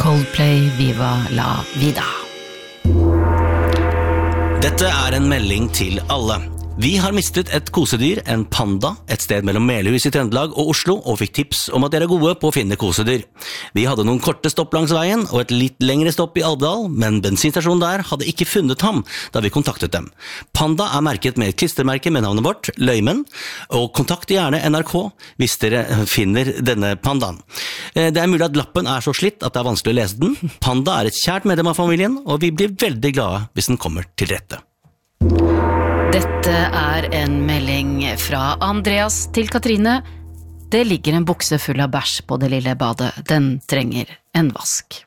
Coldplay Viva la Vida. Dette en melding til alle. Vi har mistet et kosedyr, en panda, et sted mellom Melhus I Trøndelag og Oslo, og fikk tips om at dere gode på å finne kosedyr. Vi hadde noen korte stopp langs veien, og et litt lengre stopp I Alvdal, men bensinstasjonen der hadde ikke funnet ham da vi kontaktet dem. Panda merket med et klistermerke med navnet vårt, Løymen, og kontakt gjerne NRK hvis dere finner denne pandaen. Det mulig at lappen så slitt at det vanskelig å lese den. Panda et kjært medlem av familien, og vi blir veldig glade hvis den kommer til rette. Dette en melding fra Andreas til Katrine. Det ligger en bukse full av bæsj på det lille badet. Den trenger en vask.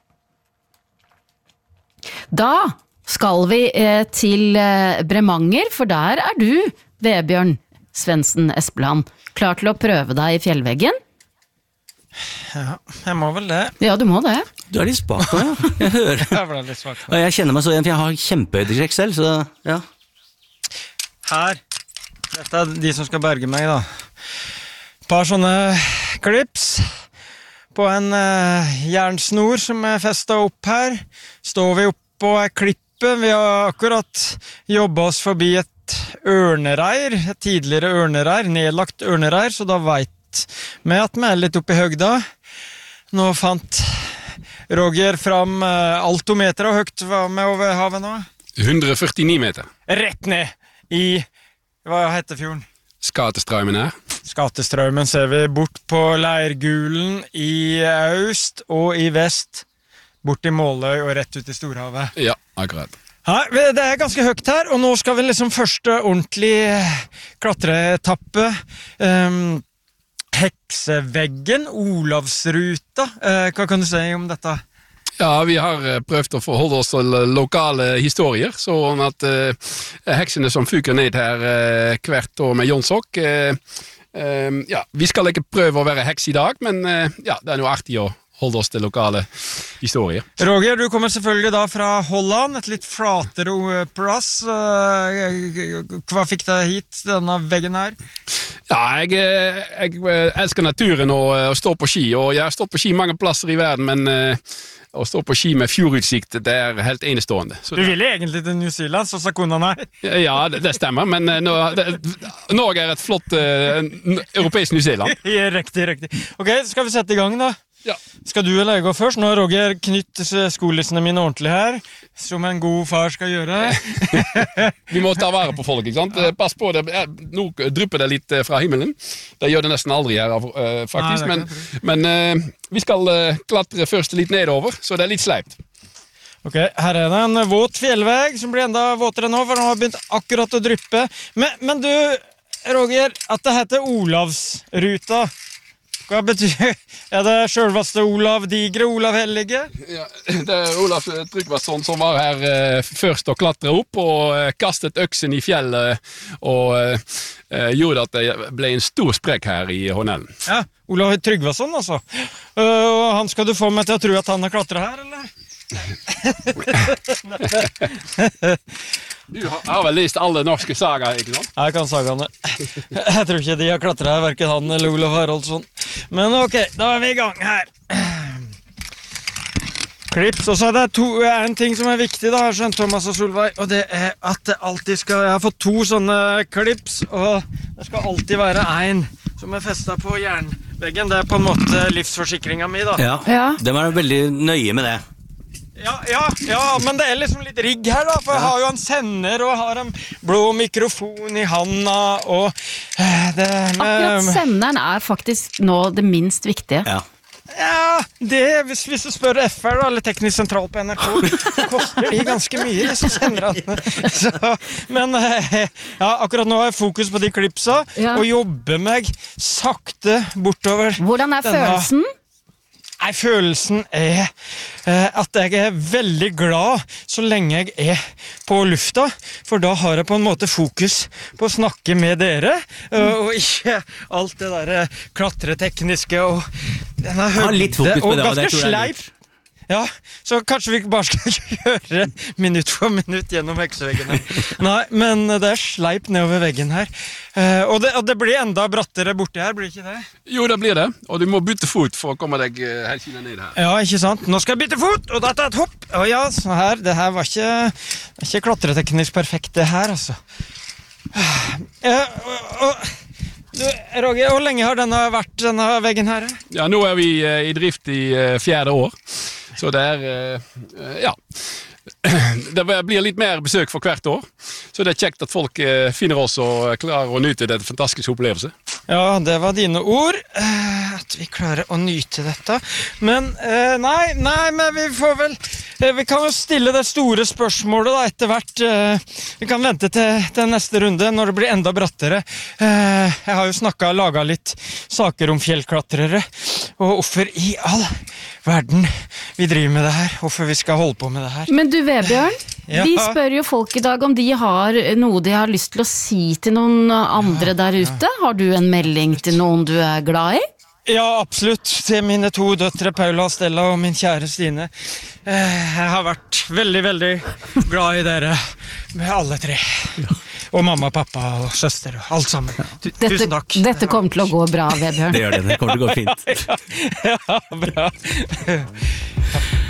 Da skal vi til Bremanger, for der du, Vebjørn Svendsen Espeland, klar til å prøve deg I fjellveggen? Ja, jeg må vel det. Ja, du må det. Du litt svak nå, ja. Jeg hører. Jeg ble litt svak. Og jeg kjenner meg så igjen, for jeg har kjempehøydeskrekk selv, så ja. Her, dette de som skal berge meg da. Et par sånne klips på en jernsnor som festet opp her. Står vi opp på klippe. Vi har akkurat jobbet oss forbi et ørnereir, et tidligere ørnereir, nedlagt ørnereir, så da vet vi at vi litt oppe I høgda. Nå fant Roger fram altometer og høyt var med over havet nå. 149 meter. Rett ned I, hva heter fjorden? Skatestraumen Skatestraumen ser vi bort på Leirgulen I øst og I vest, bort I Måløy og rett ut I Storhavet. Ja, akkurat. Ja, det ganske høyt her, og nå skal vi liksom første ordentlig klatreetappe. Hekseveggen, Olavsruta. Hva kan du si om dette? Ja, vi har prøvd å forholde oss til lokale historier, sånn at heksene som fyker ned her hvert år med Jonsok, ja, vi skal ikke prøve å være heks I dag, men ja, det noe artig å holde oss til lokale historier. Roger, du kommer selvfølgelig da fra Holland, et litt flatere plass. Hva fikk deg hit, denne veggen her? Ja, jeg elsker naturen og stå på ski, og jeg har stått på ski mange plasser I verden, men å stå på ski med fjordutsikt, det helt enestående. Så du ville egentlig til New Zealand, så sa kona nei. Ja, det stemmer, men Norge et flott europeisk New Zealand. Riktig. Ok, skal vi sette I gang da? Ja. Skal du eller jeg gå først? Nå har Roger knytt skolissene mine ordentlig her, som en god far skal gjøre. Vi må ta vare på folk, ikke sant? Pass på det, nå drypper det litt fra himmelen. Det gjør det nesten aldri her, faktisk. Nei, men vi skal klatre først litt nedover, så det litt sleipt. Ok, her det en våt fjellveg som blir enda våtere nå, for den har begynt akkurat å dryppe. Men du, Roger, at det heter Olavsruta, hva betyr det selveste Olav Digre, Olav Hellige? Ja, det Olav Tryggvason som var her først å klatre opp og kastet øksen I fjellet og gjorde at det ble en stor sprekk her I Hånellen. Ja, Olav Tryggvason altså. Og han skal du få meg til å tro at han har klatret her, eller? Du har vel lest alle norske sager, ikke sant? Jeg kan sagene. Jeg tror ikke de har klatret her, hverken han eller Olav Haraldsson. Men ok, da vi I gang her. Klips, og så det en ting som viktig da, skjønt Thomas og Solveig, og det at det alltid skal, jeg har fått 2 sånne klips, og det skal alltid være en som festet på jernveggen. Det på en måte livsforsikringen min da. Ja. De veldig nøye med det. Ja, men det liksom litt rigg her da, for jeg har jo en sender og har en blå mikrofon I handa, og det Akkurat senderen faktisk nå det minst viktige. Ja, det, hvis du spør FR da, eller teknisk sentral på NRK, så koster de ganske mye, disse senderne. Men ja, akkurat nå har jeg fokus på de klipsa, og jobber meg sakte bortover. Hvordan følelsen? Nei, følelsen at jeg veldig glad så lenge jeg på lufta, for da har jeg på en måte fokus på å snakke med dere, og ikke alt det der klatretekniske og denne høyde, og ganske sleip. Ja, så kanskje vi bare skal kjøre minutt for minutt gjennom hekseveggen her. Nei, men det sleip nedover veggen her. Og det blir enda brattere borti her, blir det ikke det? Jo, det blir det, og du må bytte fot for å komme deg helt kina ned her. Ja, ikke sant? Nå skal jeg bytte fot, og dette er et hopp. Å ja, så her, det her var ikke klatreteknisk perfekt det her, altså. Du, Roger, hvor lenge har denne veggen her? Ja, nå er vi i drift i 4. år, så det ja, det blir litt mer besøk for hvert år, så det er kjekt at folk finner oss og klarer å nyte det fantastiske opplevelse. Ja, det var dine ord, at vi klarer å nyte dette, men nei, men vi får vel, vi kan jo stille det store spørsmålet da etter hvert, vi kan vente til neste runde når det blir enda brattere. Jeg har jo laget litt saker om fjellklatrere, og hvorfor i all verden vi driver med det her, hvorfor vi skal holde på med det her. Men du, Vebjørn, Ja. vi spør jo folk i dag om de har noe de har lyst til å si til noen andre der ute. Har du en melding til noen du er glad i? Ja, absolutt. Til mine 2 døtre, Paula og Stella, og min kjære Stine. Jeg har vært veldig, veldig glad i dere, med alle 3. Og mamma, pappa og søster, og alt sammen. Tusen takk. Dette kommer til å gå bra, Vebjørn. Det gjør det kommer til å gå fint. Ja, bra.